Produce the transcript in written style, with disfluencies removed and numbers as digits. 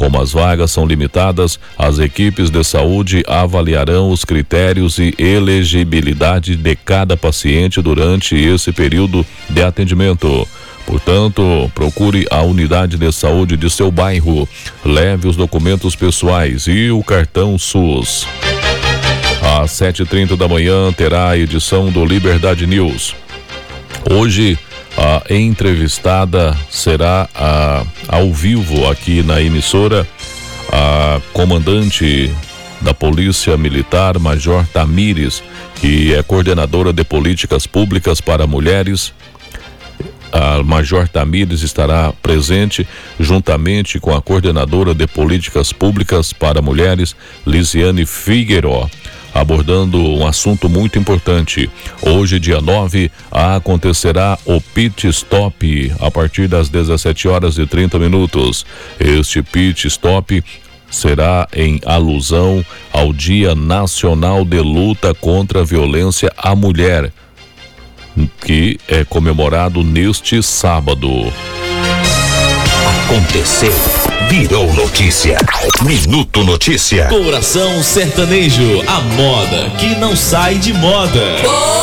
Como as vagas são limitadas, as equipes de saúde avaliarão os critérios e elegibilidade de cada paciente durante esse período de atendimento. Portanto, procure a unidade de saúde de seu bairro, leve os documentos pessoais e o cartão SUS. Às 7h30 da manhã terá a edição do Liberdade News. Hoje, a entrevistada será ao vivo aqui na emissora a comandante da Polícia Militar, Major Tamires, que é coordenadora de políticas públicas para mulheres. A Major Tamires estará presente juntamente com a coordenadora de políticas públicas para mulheres, Lisiane Figueiró, abordando um assunto muito importante. Hoje, dia 9, acontecerá o Pit Stop a partir das 17h30. Este Pit Stop será em alusão ao Dia Nacional de Luta contra a Violência à Mulher, que é comemorado neste sábado. Aconteceu, virou notícia. Minuto Notícia. Coração Sertanejo, a moda que não sai de moda.